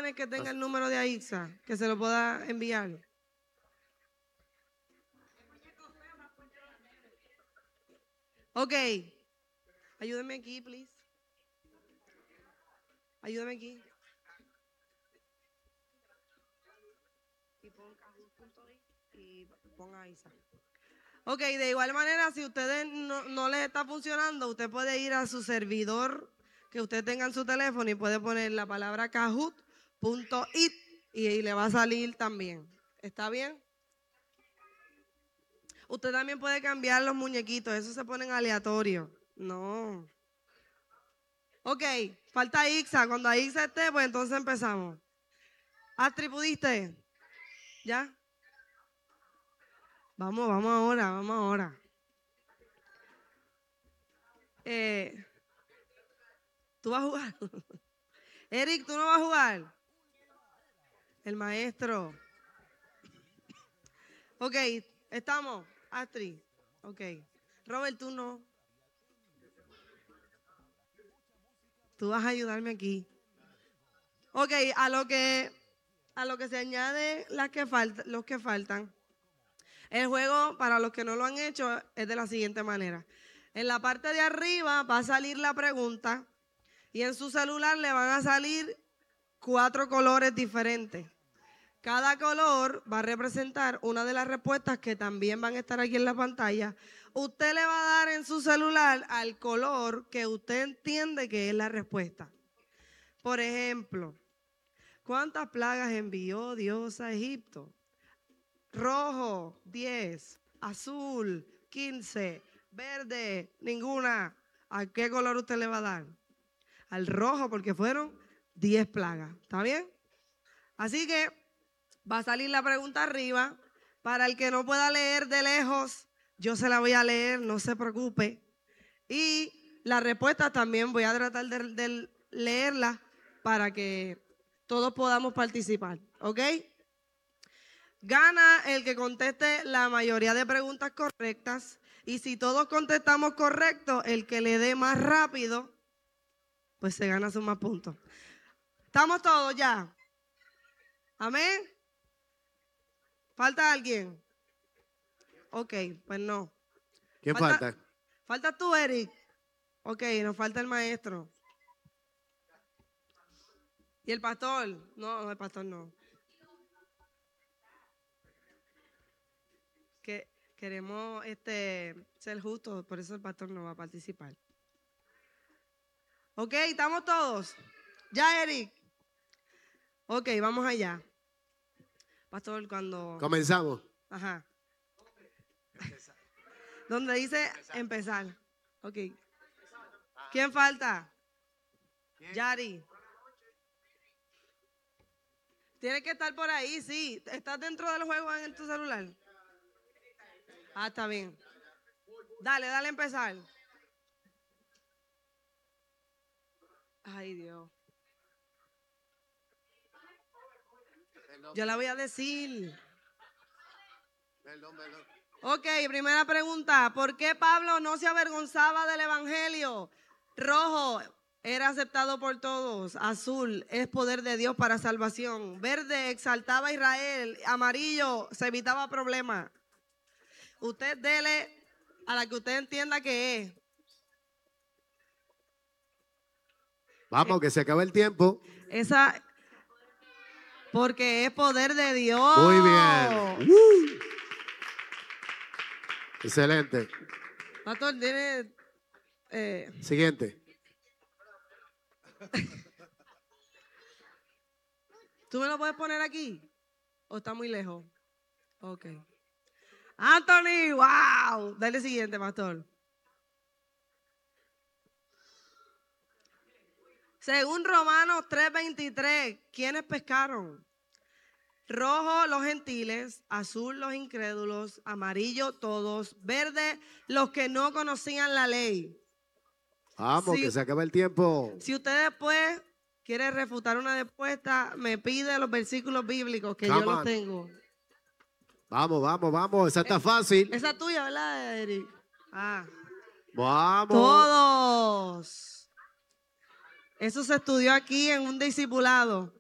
jóvenes que tengan el número de Aixa, que se lo pueda enviar? Ok. Ayúdenme aquí, please. Ayúdame aquí. Y pon y ponga Aixa. Ok, de igual manera, si ustedes no les está funcionando, usted puede ir a su servidor que usted tenga en su teléfono y puede poner la palabra kahoot.it y le va a salir también. ¿Está bien? Usted también puede cambiar los muñequitos, esos se ponen aleatorios. No. Ok, falta Ixa. Cuando Ixa esté, pues entonces empezamos. Astrid, ¿pudiste? ¿Ya? Vamos ahora. ¿Tú vas a jugar? Eric, ¿tú no vas a jugar? El maestro. Ok, estamos. Astrid. Ok. Robert, tú no. Tú vas a ayudarme aquí. Ok, a lo que se añade los que faltan. El juego, para los que no lo han hecho, es de la siguiente manera. En la parte de arriba va a salir la pregunta y en su celular le van a salir 4 colores diferentes. Cada color va a representar una de las respuestas que también van a estar aquí en la pantalla. Usted le va a dar en su celular al color que usted entiende que es la respuesta. Por ejemplo, ¿cuántas plagas envió Dios a Egipto? Rojo, 10. Azul, 15. Verde, ninguna. ¿A qué color usted le va a dar? Al rojo, porque fueron 10 plagas. ¿Está bien? Así que va a salir la pregunta arriba. Para el que no pueda leer de lejos, yo se la voy a leer, no se preocupe. Y la respuesta también voy a tratar de leerla para que todos podamos participar. ¿Ok? Gana el que conteste la mayoría de preguntas correctas. Y si todos contestamos correcto, el que le dé más rápido, pues se gana sus más puntos. ¿Estamos todos ya? ¿Amén? ¿Falta alguien? Ok, pues no. ¿Quién falta? ¿Falta tú, Eric? Ok, nos falta el maestro. ¿Y el pastor? No, el pastor no. Que queremos ser justos, por eso el pastor no va a participar. Ok, ¿estamos todos? ¿Ya, Eric? Ok, vamos allá. Pastor, cuando... Comenzamos. Ajá. Donde dice empezar. Ok. ¿Quién falta? Yari. Tiene que estar por ahí, sí. ¿Estás dentro del juego en tu celular? Ah, está bien. Dale a empezar. Ay, Dios. Yo la voy a decir. Perdón. Ok, primera pregunta. ¿Por qué Pablo no se avergonzaba del evangelio? Rojo, era aceptado por todos. Azul, es poder de Dios para salvación. Verde, exaltaba a Israel. Amarillo, se evitaba problemas. Usted dele a la que usted entienda que es. Vamos, que se acaba el tiempo. Esa, porque es poder de Dios. Muy bien. Excelente. Pastor, tiene... Siguiente. ¿Tú me lo puedes poner aquí? ¿O está muy lejos? Ok. Anthony, wow. Dale siguiente, pastor. Según Romanos 3:23, ¿quiénes pescaron? Rojo los gentiles, azul los incrédulos, amarillo todos, verde los que no conocían la ley. Vamos, que se acaba el tiempo. Si usted después quiere refutar una respuesta, me pide los versículos bíblicos que yo los tengo. Vamos. Esa está fácil. Esa es tuya, ¿verdad, Eric? Ah. Vamos. Todos. Eso se estudió aquí en un discipulado.